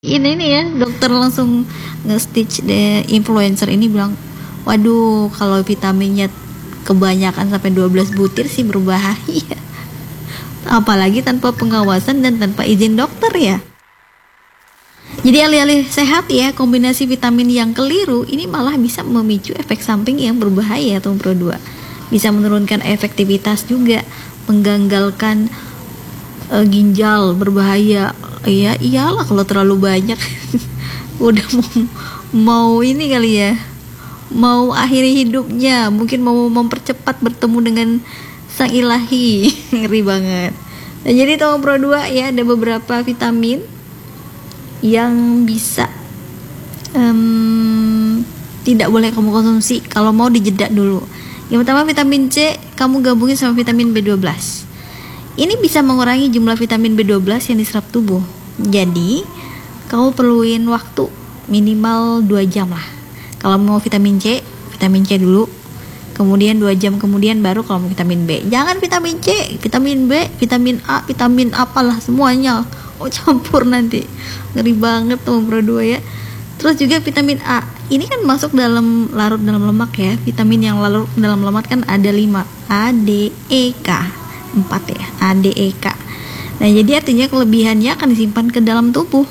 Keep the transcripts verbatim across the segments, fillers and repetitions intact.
Ini nih ya, dokter langsung nge-stitch the influencer ini bilang, waduh kalau vitaminnya kebanyakan sampai dua belas butir sih berbahaya. Apalagi tanpa pengawasan dan tanpa izin dokter ya. Jadi alih-alih sehat ya, kombinasi vitamin yang keliru ini malah bisa memicu efek samping yang berbahaya atau pro dua. Bisa menurunkan efektivitas juga, mengganggalkan uh, ginjal, berbahaya. Iya, iyalah kalau terlalu banyak. Udah mau mau ini kali ya. Mau akhiri hidupnya, mungkin mau mempercepat bertemu dengan sang ilahi. Ngeri banget. Nah, jadi Tomo Pro dua ya, ada beberapa vitamin yang bisa um, tidak boleh kamu konsumsi kalau mau dijeda dulu. Yang pertama vitamin C, kamu gabungin sama vitamin B dua belas. Ini bisa mengurangi jumlah vitamin B dua belas yang diserap tubuh. Jadi, kamu perluin waktu minimal dua jam lah. Kalau mau vitamin C, vitamin C dulu. Kemudian dua jam kemudian baru kalau mau vitamin B. Jangan vitamin C, vitamin B, vitamin A, vitamin apalah semuanya. Oh, campur nanti. Ngeri banget tuh Pro dua ya. Terus juga vitamin A. Ini kan masuk dalam larut dalam lemak ya. Vitamin yang larut dalam lemak kan ada lima. A, D, E, K. empat ya, A, D, E, K. Nah, jadi artinya kelebihannya akan disimpan ke dalam tubuh.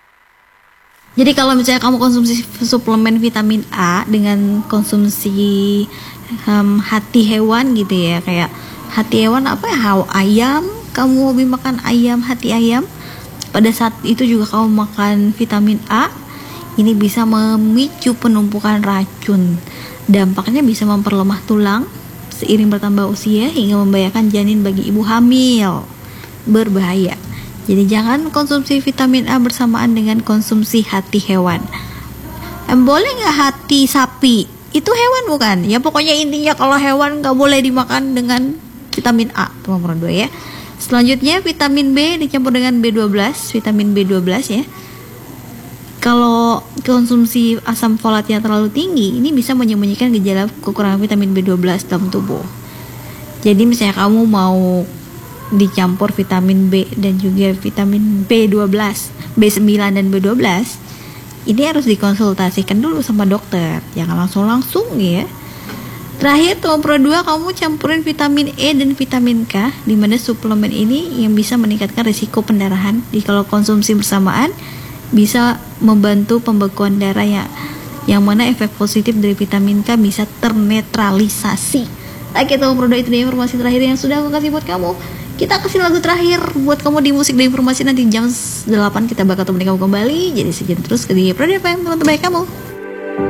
Jadi kalau misalnya kamu konsumsi suplemen vitamin A dengan konsumsi um, hati hewan gitu ya, kayak hati hewan apa ya, ayam, kamu hobi makan ayam, hati ayam, pada saat itu juga kamu makan vitamin A, ini bisa memicu penumpukan racun. Dampaknya bisa memperlemah tulang seiring bertambah usia hingga membahayakan janin bagi ibu hamil. Berbahaya. Jadi jangan konsumsi vitamin A bersamaan dengan konsumsi hati hewan. Em, boleh nggak hati sapi? Itu hewan bukan? Ya pokoknya intinya kalau hewan nggak boleh dimakan dengan vitamin A. Itu nomor dua ya. Selanjutnya vitamin B dicampur dengan B dua belas, vitamin B dua belas ya. Kalau konsumsi asam folatnya terlalu tinggi, ini bisa menyembunyikan gejala kekurangan vitamin B dua belas dalam tubuh. Jadi misalnya kamu mau dicampur vitamin B dan juga vitamin B dua belas, B sembilan dan B dua belas, ini harus dikonsultasikan dulu sama dokter. Jangan langsung-langsung ya. Terakhir, Tomo Pro dua kamu campurin vitamin E dan vitamin K, di mana suplemen ini yang bisa meningkatkan risiko pendarahan. Di kalau konsumsi bersamaan bisa membantu pembekuan darah ya, yang mana efek positif dari vitamin K bisa ternetralisasi. Oke, Tomo Pro dua itu dia informasi terakhir yang sudah aku kasih buat kamu. Kita kasih lagu terakhir buat kamu di musik dan informasi. Nanti jam delapan kita bakal temenin kamu kembali. Jadi sekian terus ke di Pro F M, teman terbaik kamu.